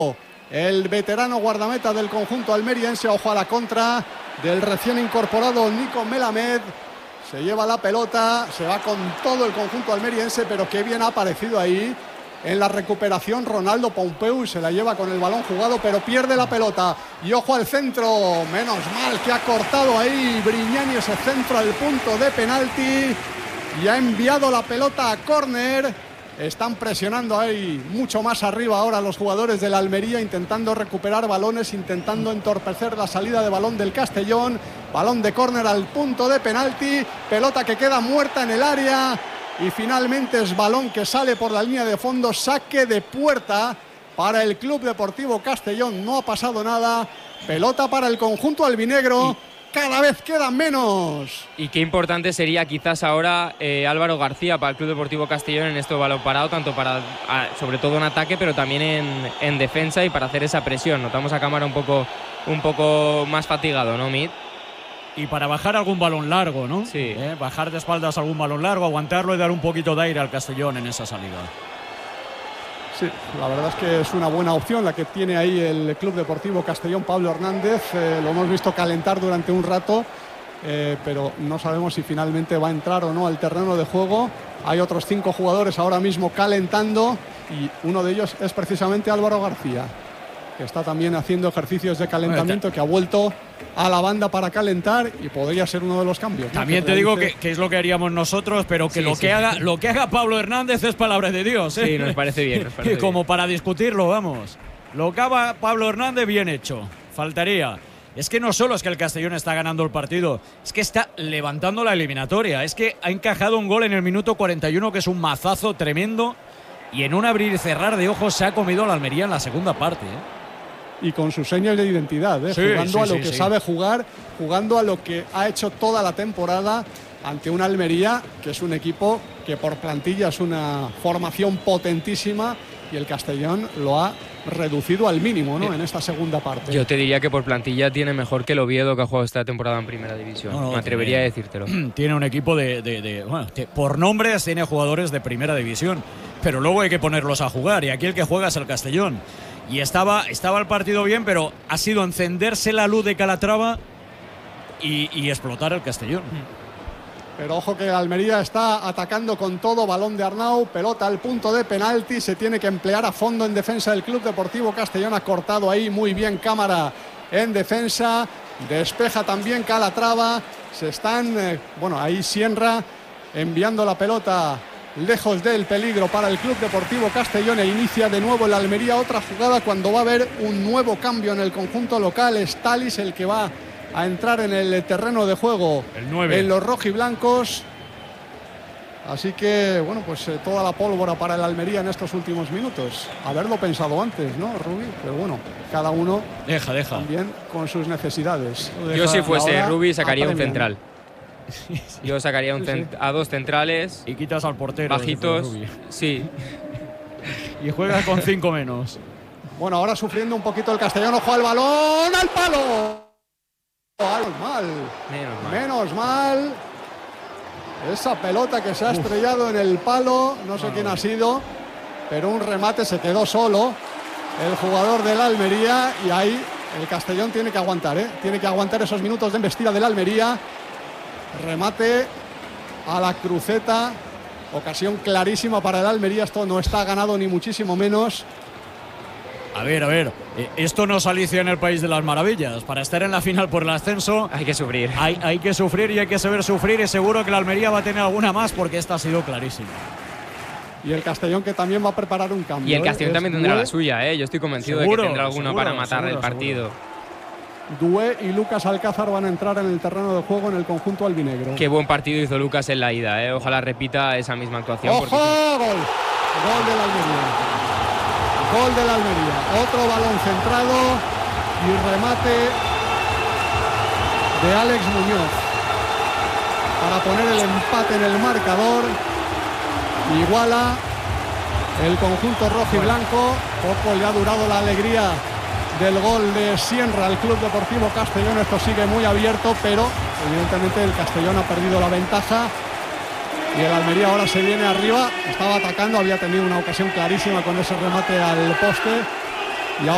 el veterano guardameta del conjunto almeriense. Ojo a la contra del recién incorporado Nico Melamed. Se lleva la pelota, se va con todo el conjunto almeriense, pero qué bien ha aparecido ahí en la recuperación Ronaldo Pompeu. Se la lleva con el balón jugado, pero pierde la pelota. Y ojo al centro, menos mal que ha cortado ahí Brignani ese centro al punto de penalti y ha enviado la pelota a córner. Están presionando ahí mucho más arriba ahora los jugadores de la Almería, intentando recuperar balones, intentando entorpecer la salida de balón del Castellón. Balón de córner al punto de penalti, pelota que queda muerta en el área y finalmente es balón que sale por la línea de fondo. Saque de puerta para el Club Deportivo Castellón. No ha pasado nada, pelota para el conjunto albinegro. Cada vez quedan menos. Y qué importante sería quizás ahora Álvaro García para el Club Deportivo Castellón en esto de balón parado, tanto para, sobre todo en ataque, pero también en defensa y para hacer esa presión. Notamos a Cámara un poco más fatigado, ¿no, Mit? Y para bajar algún balón largo, ¿no? Sí. Bajar de espaldas algún balón largo, aguantarlo y dar un poquito de aire al Castellón en esa salida. Sí, la verdad es que es una buena opción la que tiene ahí el Club Deportivo Castellón. Pablo Hernández, lo hemos visto calentar durante un rato, pero no sabemos si finalmente va a entrar o no al terreno de juego. Hay otros 5 jugadores ahora mismo calentando y uno de ellos es precisamente Álvaro García, que está también haciendo ejercicios de calentamiento, que ha vuelto a la banda para calentar y podría ser uno de los cambios, ¿no? También te digo que es lo que haríamos nosotros, pero que lo que haga Pablo Hernández es palabra de Dios, ¿eh? Sí, nos parece bien. Y como para discutirlo, vamos. Lo que haga Pablo Hernández, bien hecho. Faltaría. Es que no solo es que el Castellón está ganando el partido, es que está levantando la eliminatoria. Es que ha encajado un gol en el minuto 41, que es un mazazo tremendo, y en un abrir y cerrar de ojos se ha comido la Almería en la segunda parte, ¿eh? Y con sus señas de identidad, jugando a lo que sabe jugar, jugando a lo que ha hecho toda la temporada ante una Almería que es un equipo que por plantilla es una formación potentísima y el Castellón lo ha reducido al mínimo, ¿no? En esta segunda parte. Yo te diría que por plantilla tiene mejor que el Oviedo, que ha jugado esta temporada en Primera División. Me atrevería a decírtelo. Tiene un equipo bueno, por nombres tiene jugadores de Primera División, pero luego hay que ponerlos a jugar y aquí el que juega es el Castellón. Y estaba el partido bien, pero ha sido encenderse la luz de Calatrava y explotar el Castellón. Pero ojo que Almería está atacando con todo. Balón de Arnau, pelota al punto de penalti. Se tiene que emplear a fondo en defensa del Club Deportivo Castellón. Ha cortado ahí muy bien Cámara en defensa. Despeja también Calatrava. Se están, ahí Sienra enviando la pelota lejos del peligro para el Club Deportivo Castellón e inicia de nuevo el Almería otra jugada cuando va a haber un nuevo cambio en el conjunto local. Es Talis el que va a entrar en el terreno de juego, el 9, en los rojiblancos. Así que, toda la pólvora para el Almería en estos últimos minutos. Haberlo pensado antes, ¿no, Rubi? Pero cada uno deja también con sus necesidades. Yo si fuese Rubi sacaría un central. Yo sacaría a 2 centrales y quitas al portero bajitos, sí, y juega con 5 menos. Bueno, ahora sufriendo un poquito el Castellón. Ojo al balón, al palo. Menos mal. Esa pelota que se ha estrellado en el palo, no sé quién ha sido, pero un remate, se quedó solo el jugador del Almería y ahí el Castellón tiene que aguantar, tiene que aguantar esos minutos de embestida del Almería. Remate a la cruceta, ocasión clarísima para el Almería. Esto no está ganado ni muchísimo menos. A ver, esto no es Alicia en el País de las Maravillas. Para estar en la final por el ascenso hay que sufrir. Hay que sufrir y hay que saber sufrir, y seguro que la Almería va a tener alguna más porque esta ha sido clarísima. Y el Castellón que también va a preparar un cambio. Y el Castellón también tendrá la suya, yo estoy convencido de que tendrá alguna para matar el partido. Dué y Lucas Alcázar van a entrar en el terreno de juego en el conjunto albinegro. Qué buen partido hizo Lucas en la ida, Ojalá repita esa misma actuación. ¡Ojo! Gol del Almería. Gol del Almería. Otro balón centrado y remate de Alex Muñoz para poner el empate en el marcador. Iguala el conjunto rojo y blanco. Poco le ha durado la alegría del gol de Sienra al Club Deportivo Castellón. Esto sigue muy abierto, pero evidentemente el Castellón ha perdido la ventaja y el Almería ahora se viene arriba. Estaba atacando, había tenido una ocasión clarísima con ese remate al poste